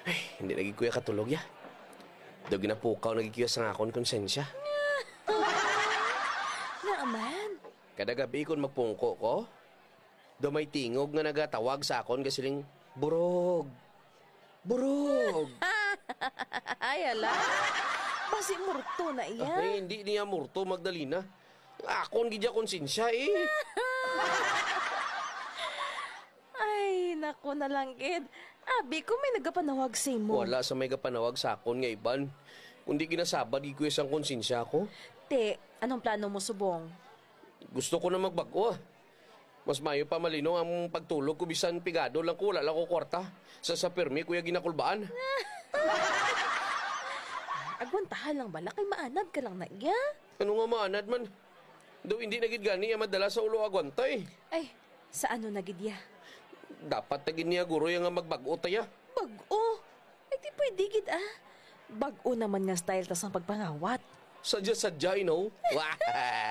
Hindi lagi kuya katulog ya. Daw ginapukaw lagi kuya sa akon konsensya. Naaman. Kada gabi kung magpungko ko, daw may tingog nga nagatawag sa akon kasiling burog. Burog. Ay, ala. Basi murto na iya. Ay, hindi niya murto, Magdalena. Akon gidya konsensya Ay, naku na lang, kid. Abi ko may nagapanawag sa imo. Wala sa may kapanawag sa akon nga iban. Kundi ginasabad gi kuya sang konsensya ko. Te, anong plano mo, subong? Gusto ko na magbago Mas mayo pa malino ang pagtulog ko bisan pigado lang ko, wala lang ko kwarta. Sa permi kuya ginakulbaan. Agwantahan lang bala, kay maanad ka lang na iya. Ano nga maanad man? Daw hindi nagid gani madala sa ulo agwantay. Ay, sa ano nagidya? Dapat tagin niya guro yung nga magbago taya. Bag-o. Ay, di pwede, gid Bag-o naman nga style tas ang pagpangawat. Sadya-sadya, you know?